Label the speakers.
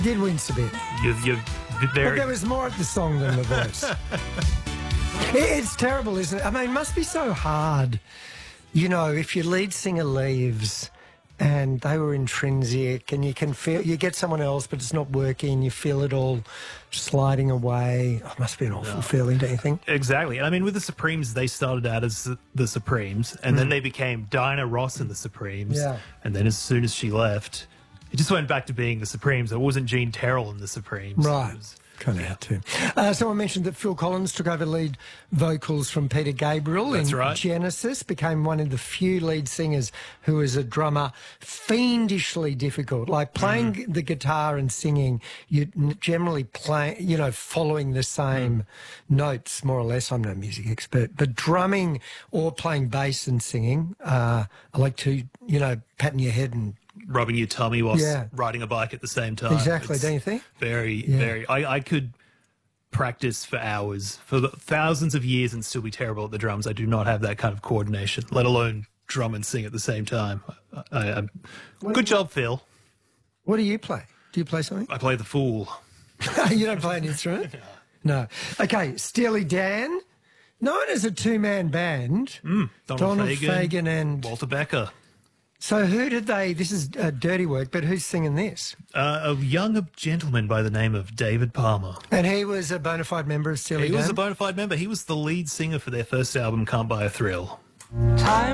Speaker 1: did wince a bit.
Speaker 2: You're
Speaker 1: But
Speaker 2: very...
Speaker 1: there was more at the song than the voice. It's terrible, isn't it? I mean, it must be so hard, you know, if your lead singer leaves and they were intrinsic and you can feel, you get someone else but it's not working, you feel it all sliding away. Oh, it must be an awful feeling, don't you think?
Speaker 2: Exactly. And I mean, with the Supremes, they started out as the Supremes, and then they became Dinah Ross and the Supremes.
Speaker 1: Yeah.
Speaker 2: And then as soon as she left, it just went back to being the Supremes. It wasn't Jean Terrell and the Supremes.
Speaker 1: Right.
Speaker 2: It was-
Speaker 1: Kind of out too. Someone mentioned that Phil Collins took over lead vocals from Peter Gabriel
Speaker 2: That's
Speaker 1: in
Speaker 2: right.
Speaker 1: Genesis, became one of the few lead singers who is a drummer fiendishly difficult. Like playing the guitar and singing, you generally play, you know, following the same notes, more or less. I'm no music expert, but drumming or playing bass and singing, I like to, you know, patting your head and
Speaker 2: Rubbing your tummy whilst
Speaker 1: Yeah.
Speaker 2: riding a bike at the same time.
Speaker 1: exactly,
Speaker 2: It's
Speaker 1: don't you think?
Speaker 2: very. I could practice for hours, for thousands of years, and still be terrible at the drums. I do not have that kind of coordination, let alone drum and sing at the same time. Good job, Phil.
Speaker 1: What do you play? Do you play something?
Speaker 2: I play the fool.
Speaker 1: You don't play an instrument? No. Okay, Steely Dan, known as a two-man band.
Speaker 2: Donald
Speaker 1: Fagen and...
Speaker 2: Walter Becker.
Speaker 1: So who did they... This is dirty work, but who's singing this?
Speaker 2: A young gentleman by the name of David Palmer.
Speaker 1: And he was a bona fide member of Steely
Speaker 2: He
Speaker 1: Dan?
Speaker 2: was a bona fide member. He was the lead singer for their first album, Can't Buy a Thrill.
Speaker 3: Time